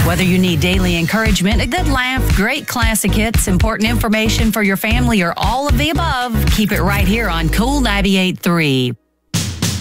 Whether you need daily encouragement, a good laugh, great classic hits, important information for your family, or all of the above, keep it right here on Cool 98.3.